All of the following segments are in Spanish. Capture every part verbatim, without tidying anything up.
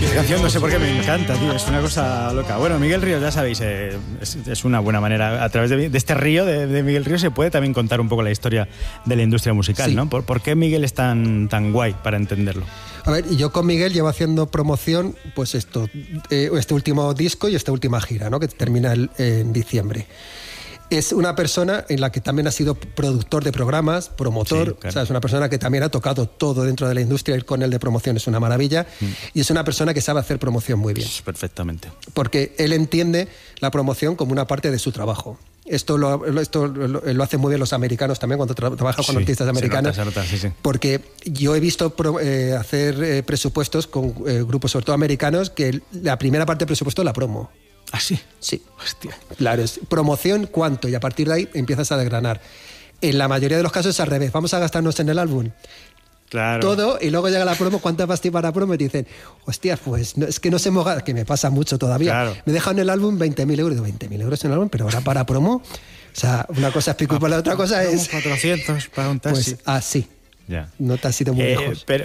Esta canción, no sé por qué, me encanta, tío, es una cosa loca. Bueno, Miguel Ríos, ya sabéis, eh, es, es una buena manera, a través de, de este río de, de Miguel Ríos se puede también contar un poco la historia de la industria musical, sí. ¿no? ¿Por, ¿Por qué Miguel es tan, tan guay para entenderlo? A ver, yo con Miguel llevo haciendo promoción, pues esto, eh, este último disco y esta última gira, ¿no? Que termina el, eh, en diciembre. Es una persona en la que también ha sido productor de programas, promotor, sí, claro. O sea, es una persona que también ha tocado todo dentro de la industria, ir con él de promoción es una maravilla, mm. y es una persona que sabe hacer promoción muy bien. Perfectamente. Porque él entiende la promoción como una parte de su trabajo. Esto lo, esto lo, lo hacen muy bien los americanos también cuando tra- trabajan con sí, artistas americanos. Se nota, se nota, sí, sí. Porque yo he visto pro, eh, hacer eh, presupuestos con eh, grupos, sobre todo americanos, que la primera parte del presupuesto es la promo. ¿Ah, sí? Sí. Hostia. Claro, es promoción, cuánto, y a partir de ahí empiezas a desgranar. En la mayoría de los casos es al revés. Vamos a gastarnos en el álbum claro. todo, y luego llega la promo, ¿cuántas vas a ir para promo? Y te dicen, hostia, pues no, es que no se moja, que me pasa mucho todavía. Claro. Me dejan en el álbum veinte mil euros. veinte mil euros en el álbum, pero ahora para promo. O sea, una cosa es pico y por la otra cosa es... cuatrocientos para un taxi. Pues así. Ya. No te has ido muy eh, lejos. Pero,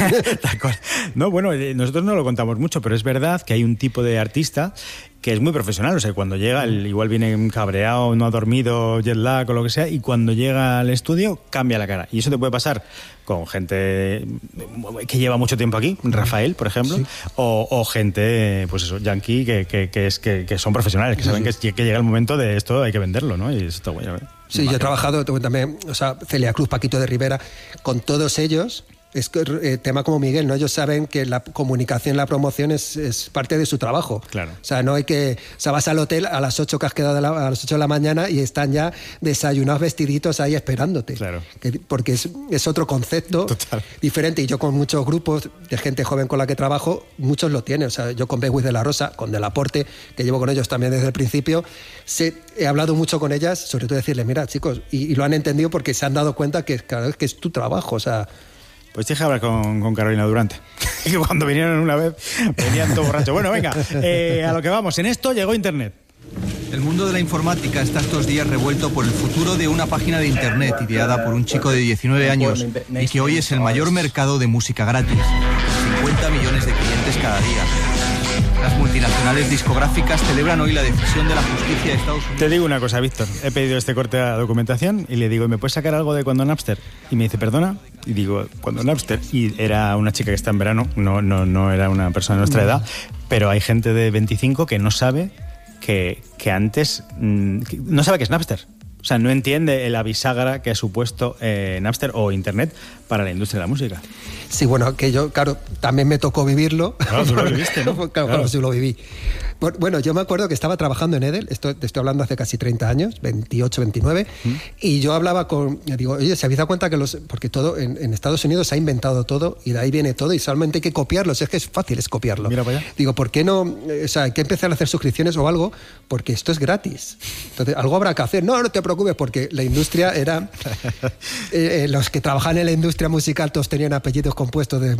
no, bueno, nosotros no lo contamos mucho, pero es verdad que hay un tipo de artista que es muy profesional. O sea, cuando llega, el, igual viene cabreado, no ha dormido, jet lag o lo que sea, y cuando llega al estudio cambia la cara. Y eso te puede pasar con gente que lleva mucho tiempo aquí, Rafael, por ejemplo, sí. o, o gente, pues eso, yankee, que, que, que, es, que, que son profesionales, que saben sí, sí. Que, que llega el momento de esto, hay que venderlo, ¿no? Y eso está bueno. Sí, yo he trabajado también, o sea, Celia Cruz, Paquito de Rivera, con todos ellos. Es eh, tema como Miguel, ¿no? Ellos saben que la comunicación, la promoción es, es parte de su trabajo. Claro. O sea, no hay que... O sea, vas al hotel a las ocho que has quedado la, a las ocho de la mañana y están ya desayunados, vestiditos ahí esperándote. Claro. Que, porque es, es otro concepto Total. diferente. Y yo con muchos grupos de gente joven con la que trabajo, muchos lo tienen. O sea, yo con Bewis de la Rosa, con Del Aporte, que llevo con ellos también desde el principio, sé, he hablado mucho con ellas, sobre todo decirles, mira, chicos, y, y lo han entendido porque se han dado cuenta que cada vez que es tu trabajo, o sea... Pues tienes que hablar con, con Carolina Durante. Que cuando vinieron una vez, venían todo borrachos. Bueno, venga, eh, a lo que vamos. En esto llegó Internet. El mundo de la informática está estos días revuelto por el futuro de una página de Internet ideada por un chico de diecinueve años y que hoy es el mayor mercado de música gratis. cincuenta millones de clientes cada día. Las multinacionales discográficas celebran hoy la decisión de la justicia de Estados Unidos. Te digo una cosa, Víctor. He pedido este corte a documentación y le digo, ¿me puedes sacar algo de cuando Napster? Y me dice, ¿perdona? Y digo, ¿cuando Napster? Y era una chica que está en verano, no, no, no era una persona de nuestra edad, pero hay gente de veinticinco que no sabe que, que antes... Que no sabe qué es Napster. O sea, no entiende la bisagra que ha supuesto eh, Napster o Internet para la industria de la música. Sí, bueno, que yo, claro, también me tocó vivirlo. Claro, tú lo viviste, ¿no? claro, claro, claro, sí lo viví. Bueno, yo me acuerdo que estaba trabajando en Edel, esto, te estoy hablando hace casi treinta años, veintiocho, veintinueve, ¿Mm? Y yo hablaba con, digo, oye, ¿se habéis dado cuenta que los, porque todo, en, en Estados Unidos se ha inventado todo y de ahí viene todo y solamente hay que copiarlo, o sea, es que es fácil, es copiarlo. Mira para allá. Digo, ¿por qué no, o sea, hay que empezar a hacer suscripciones o algo? Porque esto es gratis. Entonces, algo habrá que hacer. No, no te preocupes, porque la industria era, eh, los que trabajaban en la industria musical todos tenían apellidos compuestos de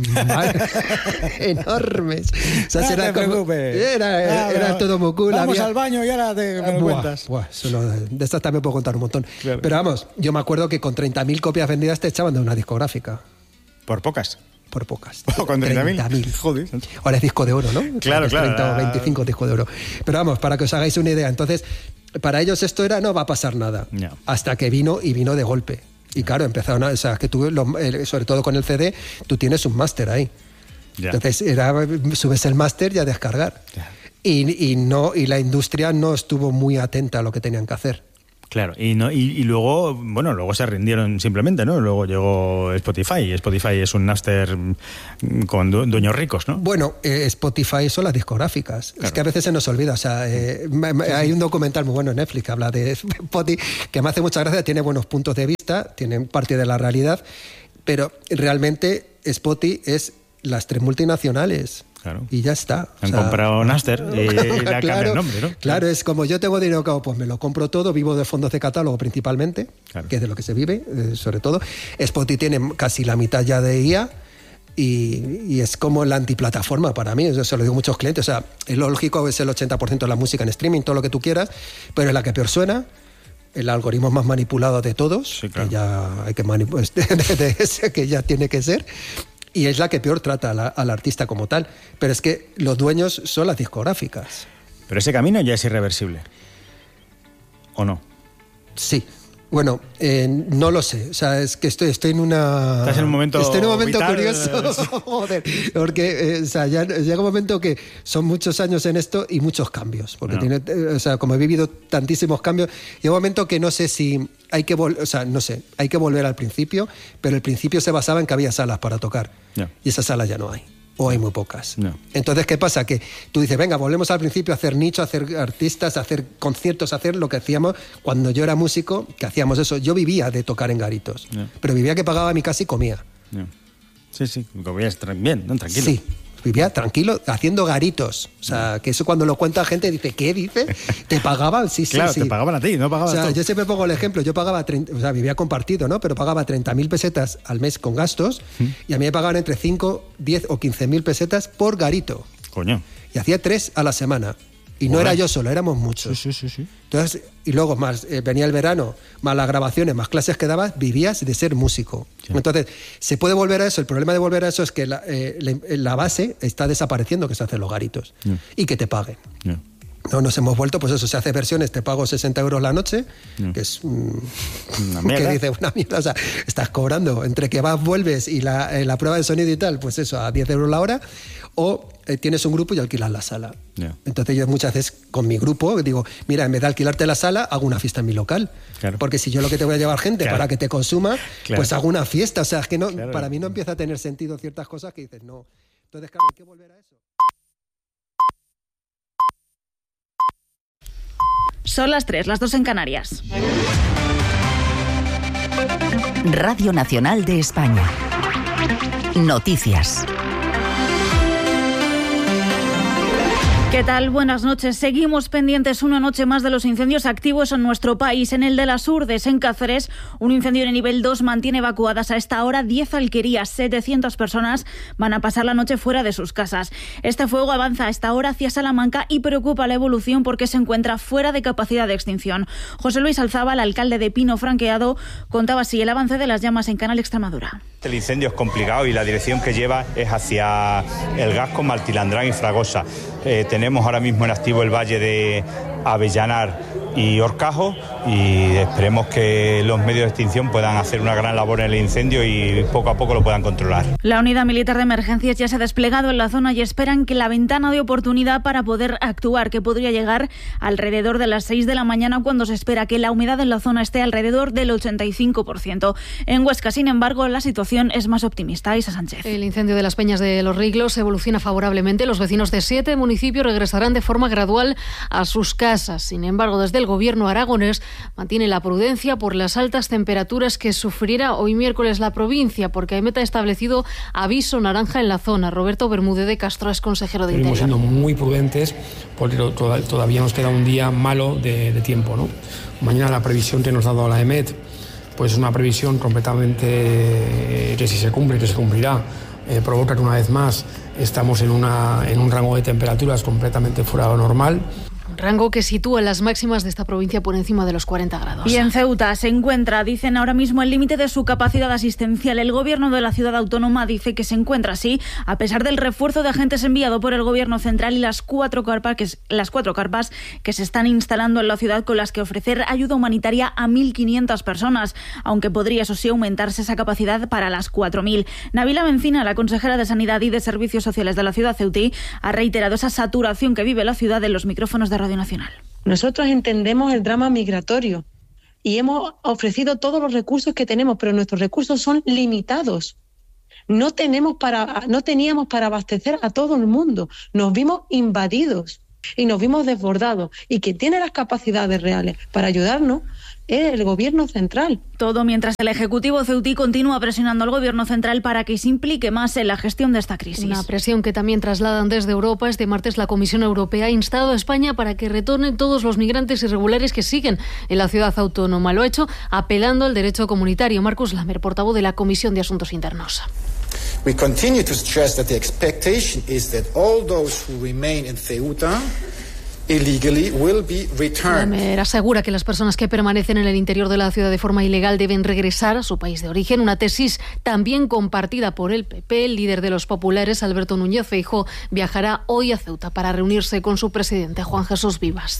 enormes. O sea, no era, te como, era, era, ah, era todo muy cool. Vamos había... al baño y ahora te me lo buah, cuentas. Buah, solo de estas también puedo contar un montón. Claro. Pero vamos, yo me acuerdo que con treinta mil copias vendidas te echaban de una discográfica. Por pocas. Por pocas. Oh, con treinta mil. Joder. Ahora es disco de oro, ¿no? Claro, claro. treinta o veinticinco disco de oro. Pero vamos, para que os hagáis una idea. Entonces, para ellos esto era, no va a pasar nada. No. Hasta que vino y vino de golpe. Y claro, empezaron a... O sea, que tú, lo, sobre todo con el C D, tú tienes un máster ahí. Ya. Entonces, era, subes el máster y a descargar. Ya. Y, y, no, y la industria no estuvo muy atenta a lo que tenían que hacer. Claro, y, no, y, y luego, bueno, luego se rindieron simplemente, ¿no? Luego llegó Spotify, y Spotify es un Napster con du- dueños ricos, ¿no? Bueno, eh, Spotify son las discográficas. Claro. Es que a veces se nos olvida, o sea, eh, me, me, hay un documental muy bueno en Netflix que habla de Spotify, que me hace mucha gracia, tiene buenos puntos de vista, tiene parte de la realidad, pero realmente Spotify es las tres multinacionales. Claro. Y ya está. Han o sea, comprado Napster y, y le claro, cambian el nombre, ¿no? Claro, es como yo tengo dinero, pues me lo compro todo, vivo de fondos de catálogo principalmente, claro. Que es de lo que se vive, eh, sobre todo. Spotify tiene casi la mitad ya de I A y, y es como la antiplataforma para mí, eso se lo digo a muchos clientes. O sea, es lo lógico, es el ochenta por ciento de la música en streaming, todo lo que tú quieras, pero es la que peor suena. El algoritmo más manipulado de todos, sí, claro. Que ya hay que manipular, de, de ese que ya tiene que ser. y es la que peor trata a la, al artista como tal. Pero es que los dueños son las discográficas. Pero ese camino ya es irreversible, ¿o no? Sí. Bueno, eh, no lo sé. O sea, es que estoy, estoy en una... Estás en un momento Estoy en un momento vital. curioso. Joder. Porque eh, o sea, ya llega un momento que son muchos años en esto y muchos cambios. Porque no. tiene, o sea, como he vivido tantísimos cambios, llega un momento que no sé si hay que volver, o sea, no sé, hay que volver al principio, pero el principio se basaba en que había salas para tocar. No. Y esas salas ya no hay. O hay muy pocas. No. Entonces, ¿qué pasa? Que tú dices, venga, volvemos al principio a hacer nicho, a hacer artistas, a hacer conciertos, a hacer lo que hacíamos cuando yo era músico, que hacíamos eso. Yo vivía de tocar en garitos, No. pero vivía que pagaba mi casa y comía. No. Sí, sí, comías tra- bien, ¿no? Tranquilo. Sí, vivía tranquilo haciendo garitos. O sea, que eso cuando lo cuenta gente dice, ¿qué dice? ¿Te pagaban? Sí, sí, Claro, sí. te pagaban a ti, no O pagaban sea, tú. yo siempre pongo el ejemplo, yo pagaba, treinta, o sea, vivía compartido, ¿no? Pero pagaba treinta mil pesetas al mes con gastos ¿Mm? y a mí me pagaban entre cinco, diez o quince mil pesetas por garito. Coño. Y hacía tres a la semana. Y no Joder. era yo solo, éramos muchos. Sí, sí, sí, sí. Entonces, y luego más, eh, venía el verano, más las grabaciones, más clases que dabas, vivías de ser músico. Sí. Entonces, se puede volver a eso. El problema de volver a eso es que la, eh, la, la base está desapareciendo, que se hacen los garitos. Sí. Y que te paguen. No. No, nos hemos vuelto, pues eso, se hace versiones, te pago sesenta euros la noche, Mm. que es... mm, Una que mierda. dice una mierda, o sea, estás cobrando entre que vas, vuelves y la, eh, la prueba de sonido y tal, pues eso, a diez euros la hora, o eh, tienes un grupo y alquilas la sala. Yeah. Entonces yo muchas veces con mi grupo digo, mira, en vez de alquilarte la sala, hago una fiesta en mi local. Claro. Porque si yo lo que te voy a llevar gente Claro. para que te consuma, Claro. pues hago una fiesta. O sea, es que no, Claro. para mí no empieza a tener sentido ciertas cosas que dices, no. Entonces, claro, hay que volver a eso. Son las tres, las dos en Canarias. Radio Nacional de España. Noticias. ¿Qué tal? Buenas noches. Seguimos pendientes una noche más de los incendios activos en nuestro país. En el de las Urdes, en Cáceres, un incendio de nivel dos mantiene evacuadas a esta hora diez alquerías. setecientas personas van a pasar la noche fuera de sus casas. Este fuego avanza a esta hora hacia Salamanca y preocupa la evolución porque se encuentra fuera de capacidad de extinción. José Luis Alzábal, alcalde de Pino Franqueado, contaba así el avance de las llamas en Canal Extremadura. El incendio es complicado y la dirección que lleva es hacia el Gasco, Martilandrán y Fragosa. Eh, tenemos ahora mismo en activo el valle de Avellanar y Horcajo y esperemos que los medios de extinción puedan hacer una gran labor en el incendio y poco a poco lo puedan controlar. La unidad militar de emergencias ya se ha desplegado en la zona y esperan que la ventana de oportunidad para poder actuar, que podría llegar alrededor de las seis de la mañana, cuando se espera que la humedad en la zona esté alrededor del ochenta y cinco por ciento. En Huesca, sin embargo, la situación es más optimista. Isa Sánchez. El incendio de las Peñas de los Riglos evoluciona favorablemente. Los vecinos de siete municipios regresarán de forma gradual a sus casas. Sin embargo, desde el gobierno aragonés mantiene la prudencia por las altas temperaturas que sufrirá hoy miércoles la provincia, porque AEMET ha establecido aviso naranja en la zona. Roberto Bermúdez de Castro es consejero de Seguimos Interior. siendo muy prudentes porque todavía nos queda un día malo de, de tiempo, ¿no? Mañana la previsión que nos ha dado la AEMET, pues es una previsión completamente que si se cumple, que se cumplirá, eh, provoca que una vez más estamos en, una, en un rango de temperaturas completamente fuera de lo normal. Rango que sitúa las máximas de esta provincia por encima de los cuarenta grados. Y en Ceuta se encuentra, dicen ahora mismo, el límite de su capacidad asistencial. El gobierno de la ciudad autónoma dice que se encuentra así a pesar del refuerzo de agentes enviado por el gobierno central y las cuatro carpas que, las cuatro carpas que se están instalando en la ciudad, con las que ofrecer ayuda humanitaria a mil quinientas personas, aunque podría, eso sí, aumentarse esa capacidad para las cuatro mil. Nabila Mencina, la consejera de Sanidad y de Servicios Sociales de la ciudad ceutí, ha reiterado esa saturación que vive la ciudad en los micrófonos de Radio Nacional. Nosotros entendemos el drama migratorio y hemos ofrecido todos los recursos que tenemos, pero nuestros recursos son limitados. No tenemos para, no teníamos para abastecer a todo el mundo. Nos vimos invadidos y nos vimos desbordados. Y quien tiene las capacidades reales para ayudarnos es el gobierno central. Todo mientras el Ejecutivo ceutí continúa presionando al gobierno central para que se implique más en la gestión de esta crisis. Una presión que también trasladan desde Europa. Este martes la Comisión Europea ha instado a España para que retornen todos los migrantes irregulares que siguen en la ciudad autónoma. Lo ha hecho apelando al derecho comunitario. Marcus Lamer, portavoz de la Comisión de Asuntos Internos. We continue to stress that the expectation is that all those who remain in Ceuta Lamer asegura que las personas que permanecen en el interior de la ciudad de forma ilegal deben regresar a su país de origen, una tesis también compartida por el P P. El líder de los populares, Alberto Núñez Feijóo, viajará hoy a Ceuta para reunirse con su presidente, Juan Jesús Vivas.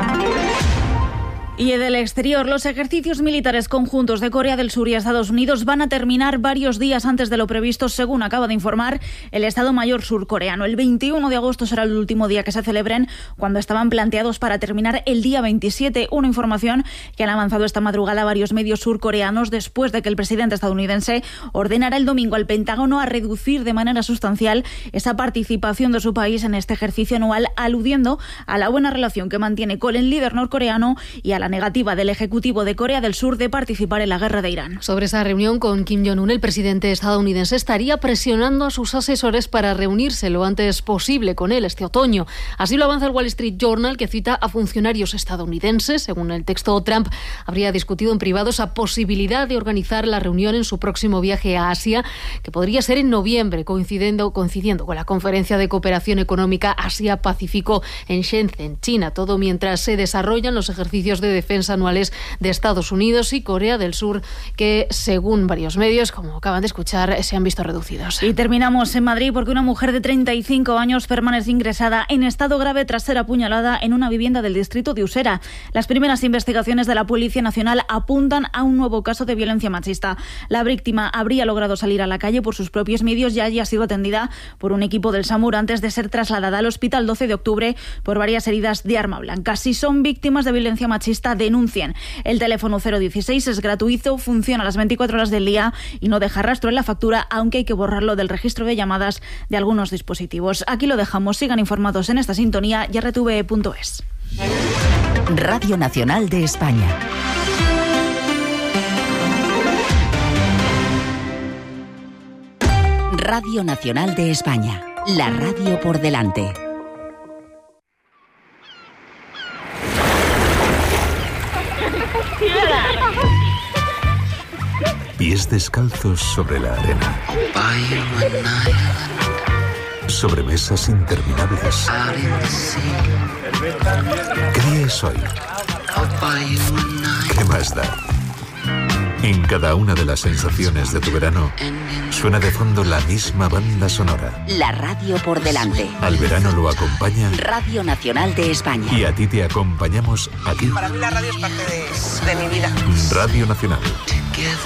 Y del exterior, los ejercicios militares conjuntos de Corea del Sur y Estados Unidos van a terminar varios días antes de lo previsto, según acaba de informar el Estado Mayor surcoreano. El veintiuno de agosto será el último día que se celebren, cuando estaban planteados para terminar el día veintisiete. Una información que han avanzado esta madrugada varios medios surcoreanos después de que el presidente estadounidense ordenara el domingo al Pentágono a reducir de manera sustancial esa participación de su país en este ejercicio anual, aludiendo a la buena relación que mantiene con el líder norcoreano y a la negativa del Ejecutivo de Corea del Sur de participar en la guerra de Irán. Sobre esa reunión con Kim Jong-un, el presidente estadounidense estaría presionando a sus asesores para reunirse lo antes posible con él este otoño. Así lo avanza el Wall Street Journal, que cita a funcionarios estadounidenses. Según el texto, Trump habría discutido en privado esa posibilidad de organizar la reunión en su próximo viaje a Asia, que podría ser en noviembre, coincidiendo, coincidiendo con la Conferencia de Cooperación Económica Asia-Pacífico en Shenzhen, China. Todo mientras se desarrollan los ejercicios de defensa anuales de Estados Unidos y Corea del Sur, que según varios medios, como acaban de escuchar, se han visto reducidos. Y terminamos en Madrid porque una mujer de treinta y cinco años permanece ingresada en estado grave tras ser apuñalada en una vivienda del distrito de Usera. Las primeras investigaciones de la Policía Nacional apuntan a un nuevo caso de violencia machista. La víctima habría logrado salir a la calle por sus propios medios y haya sido atendida por un equipo del SAMUR antes de ser trasladada al hospital doce de octubre por varias heridas de arma blanca. Si son víctimas de violencia machista, denuncien. El teléfono cero dieciséis es gratuito, funciona a las veinticuatro horas del día y no deja rastro en la factura, aunque hay que borrarlo del registro de llamadas de algunos dispositivos. Aquí lo dejamos. Sigan informados en esta sintonía y r t v punto es. Radio Nacional de España. Radio Nacional de España. La radio por delante. Pies descalzos sobre la arena. Sobremesas interminables. ¿Qué es hoy? ¿Qué más da? En cada una de las sensaciones de tu verano suena de fondo la misma banda sonora. La radio por delante. Al verano lo acompaña Radio Nacional de España. Y a ti te acompañamos aquí. Para mí la radio es parte de, de mi vida. Radio Nacional.